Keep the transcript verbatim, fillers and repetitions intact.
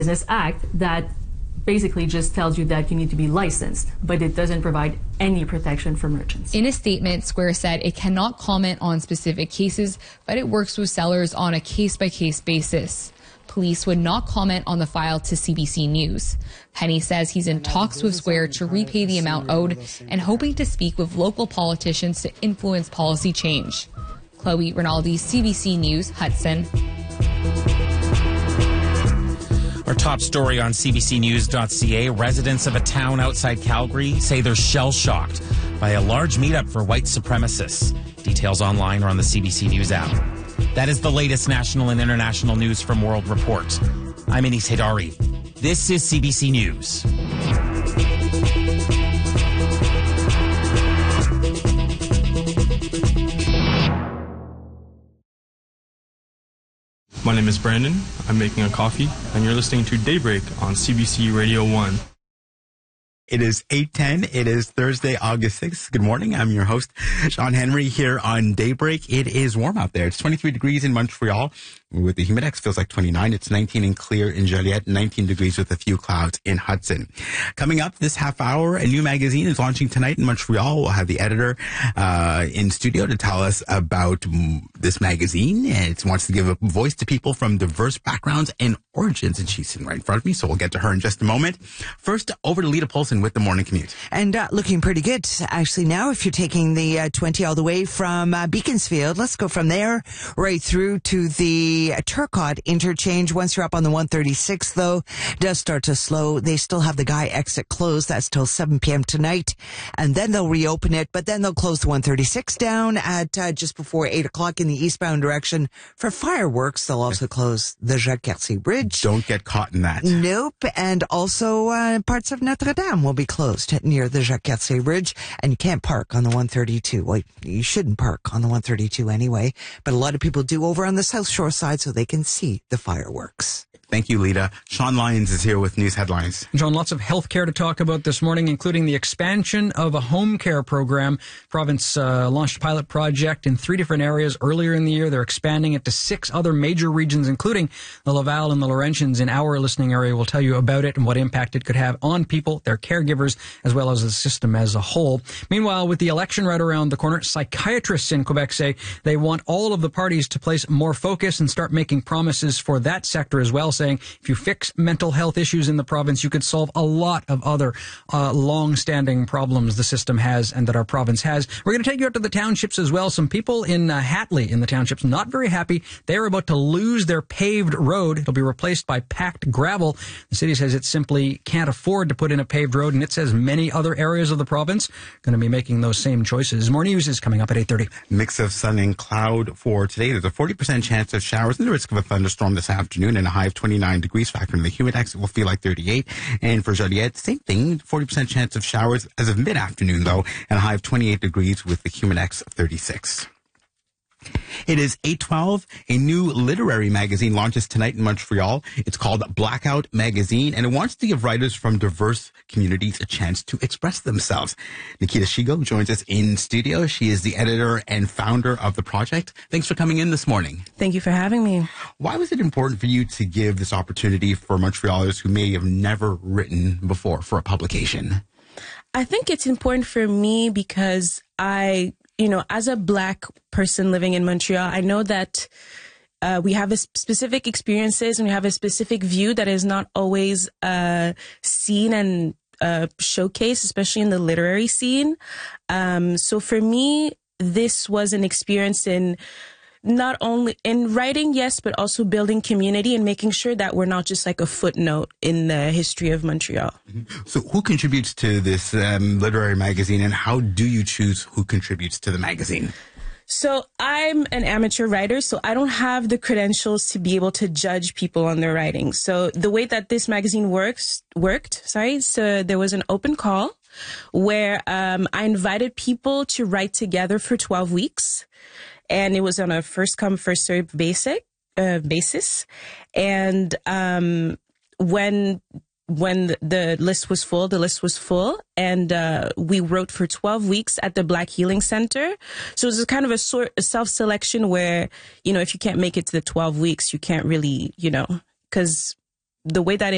Business Act that basically just tells you that you need to be licensed, but it doesn't provide any protection for merchants. In a statement, Square said it cannot comment on specific cases, but it works with sellers on a case-by-case basis. Police would not comment on the file to C B C News. Penny says he's in talks with Square to repay the amount owed and hoping to speak with local politicians to influence policy change. Chloe Rinaldi, C B C News, Hudson. Our top story on C B C News dot C A, residents of a town outside Calgary say they're shell-shocked by a large meetup for white supremacists. Details online or on the C B C News app. That is the latest national and international news from World Report. I'm Anis Haidari. This is C B C News. My name is Brandon. I'm making a coffee, and you're listening to Daybreak on C B C Radio one. It is eight ten. It is Thursday, August sixth. Good morning. I'm your host, Sean Henry, here on Daybreak. It is warm out there. It's twenty-three degrees in Montreal. With the Humidex, feels like twenty-nine. It's nineteen in Clear in Joliette, nineteen degrees with a few clouds in Hudson. Coming up this half hour, a new magazine is launching tonight in Montreal. We'll have the editor uh, in studio to tell us about mm, this magazine. And it wants to give a voice to people from diverse backgrounds and origins. And she's sitting right in front of me, so we'll get to her in just a moment. First, over to Lita Polson with the morning commute. And uh, looking pretty good, actually, now, if you're taking the uh, twenty all the way from uh, Beaconsfield. Let's go from there right through to the Turcotte interchange. Once you're up on the one thirty-six, though, does start to slow. They still have the Guy exit closed. That's till seven p.m. tonight. And then they'll reopen it, but then they'll close the one thirty-six down at uh, just before eight o'clock in the eastbound direction for fireworks. They'll also close the Jacques-Cartier Bridge. Don't get caught in that. Nope. And also uh, parts of Notre Dame will be closed near the Jacques-Cartier Bridge, and you can't park on the one thirty-two. Well, you shouldn't park on the one thirty-two anyway, but a lot of people do over on the South Shore side so they can see the fireworks. Thank you, Lita. Sean Lyons is here with news headlines. John, lots of healthcare to talk about this morning, including the expansion of a home care program. Province uh, launched a pilot project in three different areas earlier in the year. They're expanding it to six other major regions, including the Laval and the Laurentians. In our listening area, we'll tell you about it and what impact it could have on people, their caregivers, as well as the system as a whole. Meanwhile, with the election right around the corner, psychiatrists in Quebec say they want all of the parties to place more focus and start making promises for that sector as well, saying if you fix mental health issues in the province, you could solve a lot of other uh, long-standing problems the system has and that our province has. We're going to take you out to the townships as well. Some people in uh, Hatley in the townships not very happy. They're about to lose their paved road. It'll be replaced by packed gravel. The city says it simply can't afford to put in a paved road, and it says many other areas of the province are going to be making those same choices. More news is coming up at eight thirty. Mix of sun and cloud for today. There's a forty percent chance of showers and the risk of a thunderstorm this afternoon, and a high of twenty-nine degrees. Factor in the Humidex, it will feel like thirty-eight. And for Joliette, same thing, forty percent chance of showers as of mid-afternoon, though, and a high of twenty-eight degrees with the Humidex of thirty-six. It is eight twelve. A new literary magazine launches tonight in Montreal. It's called Blackout Magazine, and it wants to give writers from diverse communities a chance to express themselves. Nikita Shigo joins us in studio. She is the editor and founder of the project. Thanks for coming in this morning. Thank you for having me. Why was it important for you to give this opportunity for Montrealers who may have never written before for a publication? I think it's important for me because I, you know, as a Black person living in Montreal, I know that uh, we have a specific experiences and we have a specific view that is not always uh, seen and uh, showcased, especially in the literary scene. Um, so for me, this was an experience in not only in writing, yes, but also building community and making sure that we're not just like a footnote in the history of Montreal. Mm-hmm. So who contributes to this um, literary magazine, and how do you choose who contributes to the magazine? So I'm an amateur writer, so I don't have the credentials to be able to judge people on their writing. So the way that this magazine works, worked, sorry, so there was an open call where um, I invited people to write together for twelve weeks. And it was on a first come, first served basic uh, basis. And um, when when the, the list was full, the list was full, and uh, we wrote for twelve weeks at the Black Healing Center. So it was kind of a sort of self-selection where, you know, if you can't make it to the twelve weeks, you can't really, you know, because the way that it